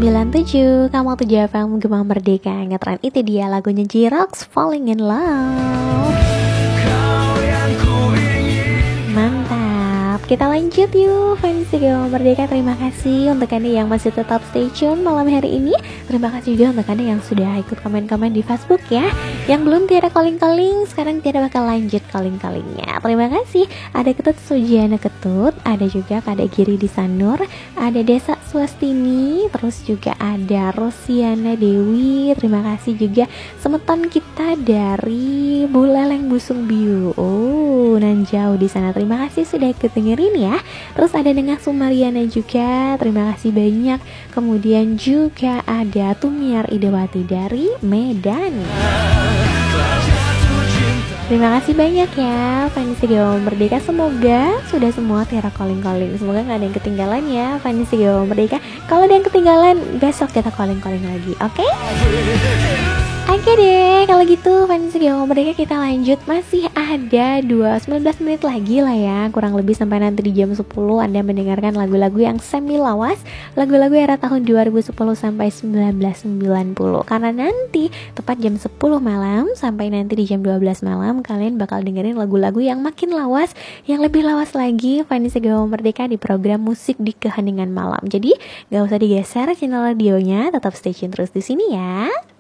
107,7 Kamu 7 FM Gemah Merdeka. Ngetren itu dia lagunya J-Rocks, Falling in Love. Mantap, kita lanjut yuk fans Gemah Merdeka. Terima kasih untuk Anda yang masih tetap stay tune malam hari ini. Terima kasih juga untuk Anda yang sudah ikut komen-komen di Facebook ya. Yang belum tiada calling-calling, sekarang tiada bakal lanjut calling-callingnya. Terima kasih. Ada Ketut Sujiana Ketut, ada juga Kak Giri di Sanur, ada Desa Swastini, terus juga ada Rosiana Dewi. Terima kasih juga semeton kita dari Buleleng Busung Biu. Oh, nan jauh di sana. Terima kasih sudah ikut dengerin ya. Terus ada Nengah Sumariana juga. Terima kasih banyak. Kemudian juga ada Tumiar Idewati dari Medan. Terima kasih banyak ya fans Gemah Merdeka. Semoga sudah semua tiara calling-calling. Semoga gak ada yang ketinggalan ya fans Gemah Merdeka. Kalau ada yang ketinggalan, besok kita calling-calling lagi, oke? Oke deh, kalau gitu fans Gemah Merdeka kita lanjut. Masih ada 19 menit lagi lah ya, kurang lebih sampai nanti di jam 10 Anda mendengarkan lagu-lagu yang semi lawas, lagu-lagu era tahun 2010 sampai 1990. Karena nanti tepat jam 10 malam sampai nanti di jam 12 malam kalian bakal dengerin lagu-lagu yang makin lawas, yang lebih lawas lagi fans Gemah Merdeka di program Musik di Keheningan Malam. Jadi gak usah digeser channel radionya, tetap stay tune terus di sini ya.